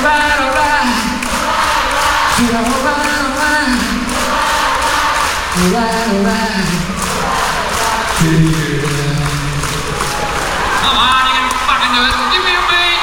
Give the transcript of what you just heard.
alright, alright. Feel alright, alright. Alright, alright. Yeah. Come on, you can fucking do it. Give me a beat.